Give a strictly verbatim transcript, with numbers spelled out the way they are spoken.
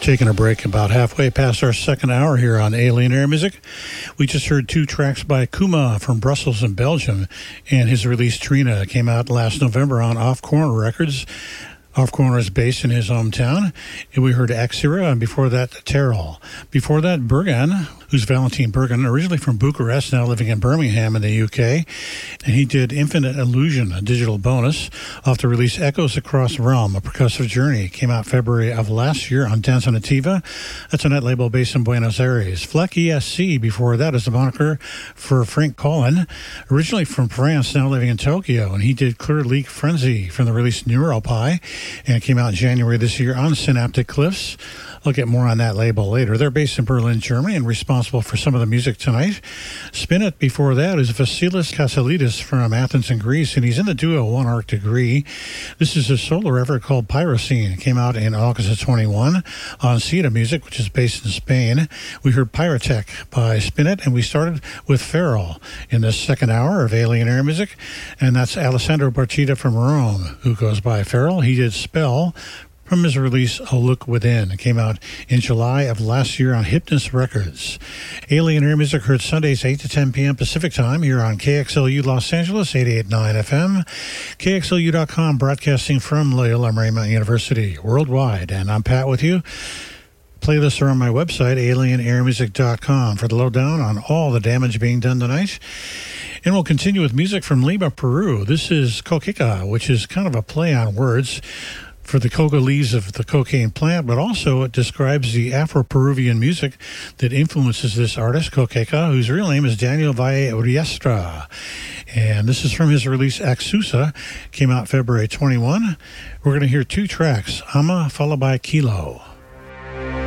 Taking a break about halfway past our second hour here on Alien Air Music. We just heard two tracks by Kuma from Brussels in Belgium, and his release Trina came out last November on Off Corner Records. Off Corner is based in his hometown. And we heard Axira, and before that, Terrell. Before that, Bergan, who's Valentin Bergan, originally from Bucharest, now living in Birmingham in the U K. And he did Infinite Illusion, a digital bonus, off the release Echoes Across Realm, a percussive journey. Came out February of last year on Danza Nativa. That's a net label based in Buenos Aires. Fleck E S C, before that, is the moniker for Frank Collin, originally from France, now living in Tokyo. And he did Clear Leak Frenzy from the release Neuropie, and it came out in January this year on Synaptic Cliffs. I'll get more on that label later. They're based in Berlin, Germany, and responsible for some of the music tonight. Spin It before that is Vasilis Kasalidis from Athens in Greece, and he's in the duo One Arc Degree. This is a solo effort called Pyrocene. It came out in August of twenty-one on Cita Music, which is based in Spain. We heard Pyrotech by Spin It, and we started with Feral in the second hour of Alien Air Music, and that's Alessandro Barchita from Rome, who goes by Feral. He did Spell from his release A Look Within. It came out in July of last year on Hypnos Records. Alien Air Music heard Sundays eight to ten p.m. Pacific Time here on K X L U Los Angeles, eighty-eight point nine F M, K X L U dot com, broadcasting from Loyola Marymount University worldwide. And I'm Pat with you. Playlists are on my website, alien air music dot com, for the lowdown on all the damage being done tonight. And we'll continue with music from Lima, Peru. This is Coquica, which is kind of a play on words for the coca leaves of the cocaine plant, but also it describes the Afro-Peruvian music that influences this artist, Coqueca, whose real name is Daniel Valle Riestra. And this is from his release Axusa, came out February twenty-first. We're going to hear two tracks, Ama followed by Kilo.